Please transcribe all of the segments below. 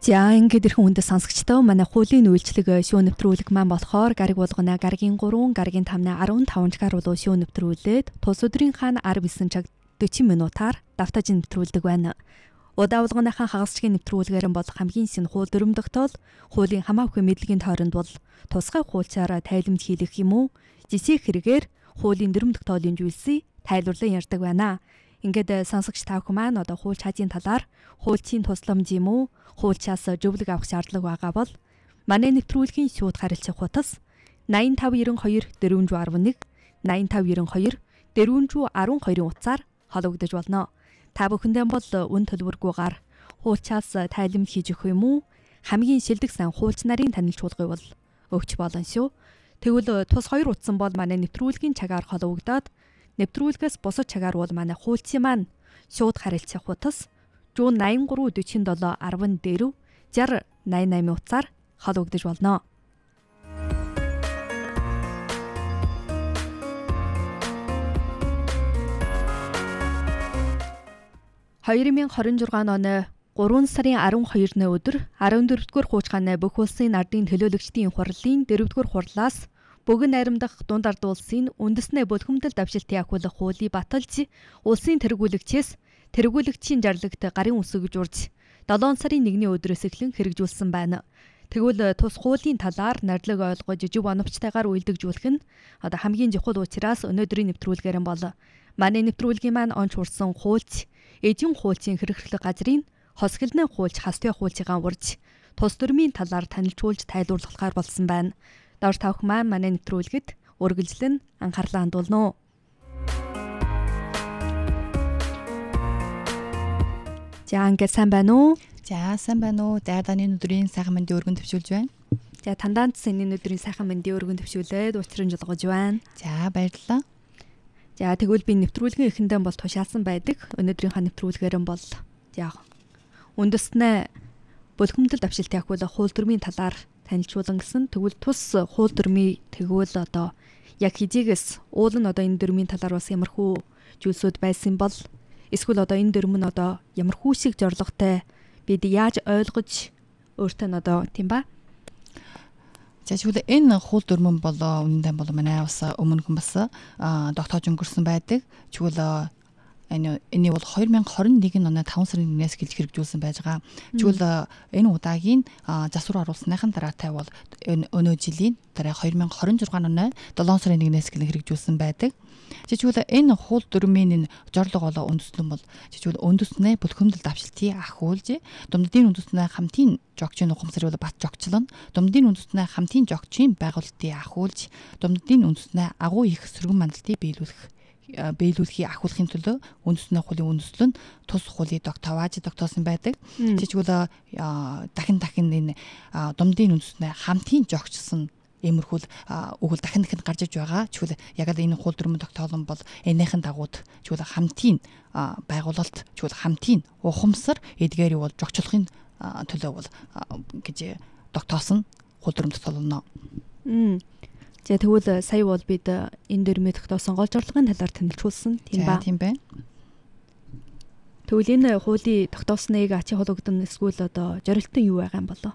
За ингээд ирхэн үндэс сонсогчдоо манай хуулийн үйлчлэг шүүн нэвтрүүлэг маань болохоор гариг болгоно гаригийн 3, гаригийн 5-ны 15 чагаар болоо шүүн нэвтрүүлээд тус өдрийн хаана 19 цаг 40 минутаар давтаж нэвтрүүлдэг байна. Удаа болгоныхаа хагасчгийн нэвтрүүлгээр нь бол хамгийн шинэ хууль дүрм тогтоол, хуулийн хамаагүй мэдлэгийн тойронд бол тусгай хуульчаараа тайлбар хийх юм уу? Жишээ хэрэгээр хуулийн дүрм тогтоолын зүйлсийг тайлбарлан ярьдаг байна. Ингээд сонсогч та бүхэн маань одоо хууль чадийн талаар хуульчийн тусламж юм уу, хуульчаас зөвлөг авах шаардлага байгаа бол манай нэвтрүүлгийн шууд харилцах хутас 8592 411 8592 412-ийн утсаар холбогдож болно. Та бүхэндээ бол үн төлбөргүйгээр хуульчаас тайлбар хийж өгөх юм уу? Хамгийн шилдэг сан хуульч нарын танилцуулгыг бол өгч болно шүү. Тэгвэл тус 2 утсан бол манай нэвтрүүлгийн цагаар холбогдоод нэвтрүүлгээс бусад чагаар бол манай хуульчийн маань шууд харилцах хутас 183 47 14 60 88 утсаар холбогдож болно. (2026) оны 3 сарын 12-ны өдөр 14-р хуучгааны бүх улсын нардын төлөөлөгчдийн хурлын 4-р хурлаас богино найрамдах дунд ард улсын үндэснээ бөлхөмдөл давшилтын ахиулах хуулийг баталж улсын тэргүүлэгчээс тэргүүлэгчийн жарлагт гарын үсэг журж 7 сарын 1-ний өдрөөс эхлэн хэрэгжүүлсэн байна. Тэгвэл тус хуулийн талаар нардлаг ойлгож жив оновчтойгоор үйлдвэрлэх нь одоо хамгийн чухал учраас өнөөдрийн нэвтрүүлгээр нь бол манай нэвтрүүлгийн маань онц урсан хуульч, эдийн хуульчийн хэрэглэх газрын хос хэлний хуульч хастой хуульчийн урьж тус дүрмийн талаар танилцуулж тайлбарлахаар болсон байна. Доор тавх маань манай нэвтрүүлгэд үргэлжлэн анхаарлаа хандуулно. За ингээд сайн байна уу? За сайн байна уу? Дайданы өдрийн сайхан мэндийн өргөн төвшүүлж байна. За тандаанд сэний өдрийн сайхан мэндийн өргөн төвшүүлээд учрын жолгож байна. За баярлалаа. За тэгвэл би нэвтрүүлгийн эхэндээ бол тушаасан байдаг. Өнөөдрийнхөө нэвтрүүлгээр нь бол яг үндэснээ бөлхөмдөл давшилтын ахиулах хууль дүрмийн талаар танилцуулан гэсэн. Тэгвэл тус хууль дүрмийн тэгвэл одоо яг хизээгээс уул нь одоо энэ дүрмийн талаар бас ямархуу зүйлсүүд байсан бол эсвэл одоо энэ дүрм нь одоо ямархуу шиг зорилготой бид яаж ойлгож өөртөө нь одоо тийм ба. За тэгвэл энэ хууль дүрмэн болоо үнэндээ бол манай бас өмнөхөн бас тогтоож өнгөрсөн байдаг. Тэгвэл энэ бол 2021 оны 5 сарын 1-ээс эхэлж хэрэгжүүлсэн байж байгаа. Тэгвэл энэ удаагийн засвар оруулсныхан дараатай бол өнөө жилийн дараа 2026 оны 7 сарын 1-ээс эхэлж хэрэгжүүлсэн байдаг. Жишээлбэл энэ хууль дүрмийн зорилго болоо үндэслэн бол жишээлбэл үндэснээ бөлхөмдөл давшилтыг ахиулж, думдын үндэснээ хамтын жогчийн ухамсарыг бат жогчлон, думдын үндэснээ хамтын жогчийн байгуулалтыг ахиулж, думдын үндэснээ агуу их сөргөн мандалтыг биелүүлэхийг ахиулахын төлөө үндэсний хуулийн үндэслэл нь тус хуулийг тогтоосон байдаг. Жишээлбэл дахин энэ думдын үндэснээ хамтын жогчсон иймэрхүүл өгөл дахин гарч иж байгаа. Чүл яг л энэ хууль дүрмэн тогтоолон бол энэхэн дагууд чүл хамтын байгуулалт чүл хамтын ухамсар эдгээрийг бол жогчлохын төлөө бол гэж тогтоосон хууль дүрмэн тогтоолно. За тэгвэл сая бол бид энэ дүрмийг тогтоосон гол зорилгын талаар танилцуулсан тийм ба. Тийм байна. Тэгвэл энэ хуулийг тогтоосныг ачаа холбогдсон эсвэл одоо зорилтын юу байгаа юм болоо?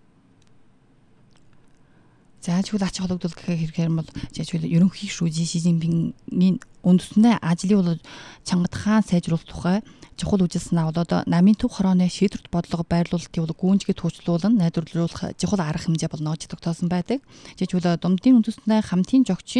За тэгвэл ачаа холбогдол гэхээр бол жишээл ерөнхий шүүжийн Ши Цзиньпингийн үндэснээ ажлын бол Чангад хаан сайжруулах тухай чухал үжилсэн аваад намын төв хорооны шийдвэрт бодлого байрлуулалтыг бол гүнжгээ төвчлүүлэн найдварлуулах чухал арга хэмжээ болно гэж тогтоосон байдаг. Жишээл думдын үндэснээ хамтын жогчийн